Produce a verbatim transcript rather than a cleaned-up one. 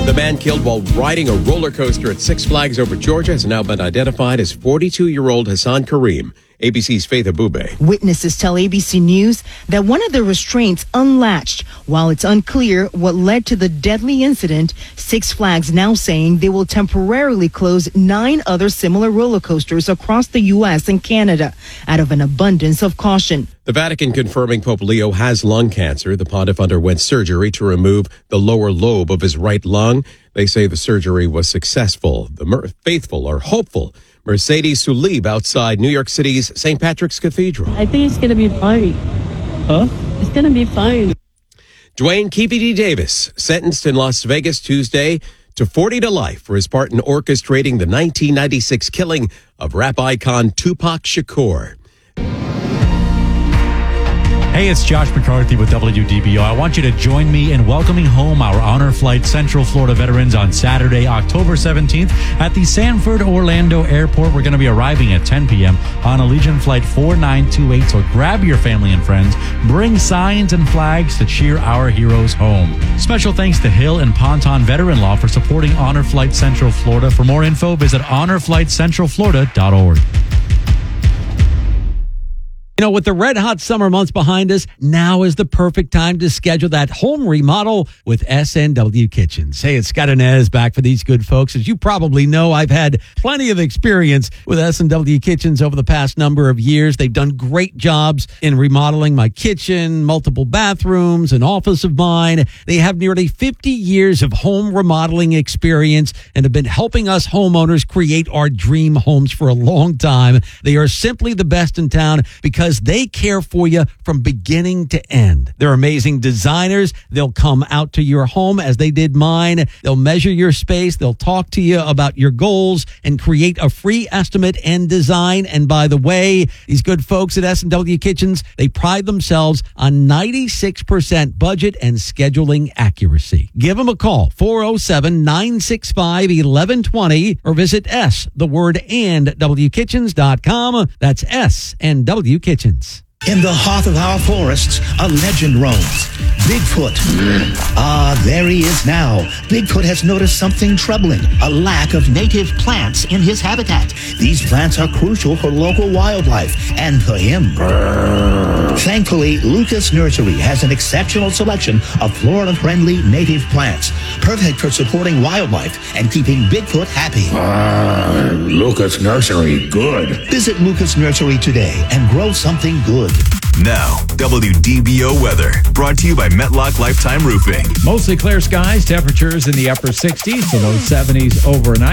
The man killed while riding a roller coaster at Six Flags over Georgia has now been identified as forty-two-year-old Hassan Kareem. A B C's Faith Abube. Witnesses tell A B C News that one of the restraints unlatched. While it's unclear what led to the deadly incident, Six Flags now saying they will temporarily close nine other similar roller coasters across the U S and Canada out of an abundance of caution. The Vatican confirming Pope Leo has lung cancer. The pontiff underwent surgery to remove the lower lobe of his right lung. They say the surgery was successful. The mer- faithful are hopeful. Mercedes Sulib outside New York City's Saint Patrick's Cathedral. I think it's going to be fine. Huh? It's going to be fine. Dwayne Keefe D. Davis, sentenced in Las Vegas Tuesday to forty to life for his part in orchestrating the nineteen ninety-six killing of rap icon Tupac Shakur. Hey, it's Josh McCarthy with W D B O. I want you to join me in welcoming home our Honor Flight Central Florida veterans on Saturday, October seventeenth at the Sanford Orlando Airport. We're going to be arriving at ten p.m. on Allegiant Flight four nine two eight. So grab your family and friends. Bring signs and flags to cheer our heroes home. Special thanks to Hill and Ponton Veteran Law for supporting Honor Flight Central Florida. For more info, visit honor flight central florida dot org. You know, with the red hot summer months behind us, now is the perfect time to schedule that home remodel with S and W Kitchens. Hey, it's Scott Inez back for these good folks. As you probably know, I've had plenty of experience with S and W Kitchens over the past number of years. They've done great jobs in remodeling my kitchen, multiple bathrooms, an office of mine. They have nearly fifty years of home remodeling experience and have been helping us homeowners create our dream homes for a long time. They are simply the best in town because they care for you from beginning to end. They're amazing designers. They'll come out to your home as they did mine. They'll measure your space. They'll talk to you about your goals and create a free estimate and design. And by the way, these good folks at S and W Kitchens, they pride themselves on ninety-six percent budget and scheduling accuracy. Give them a call, four oh seven, nine six five, one one two zero, or visit S, the word and, W kitchens dot com. That's S and W Kitchens. In the heart of our forests, a legend roams. Bigfoot. Ah, there he is now. Bigfoot has noticed something troubling, a lack of native plants in his habitat. These plants are crucial for local wildlife and for him. Thankfully, Lucas Nursery has an exceptional selection of Florida-friendly native plants, perfect for supporting wildlife and keeping Bigfoot happy. Ah, Lucas Nursery, good. Visit Lucas Nursery today and grow something good. Now, W D B O weather, brought to you by Metlock Lifetime Roofing. Mostly clear skies, temperatures in the upper sixties to low seventies overnight.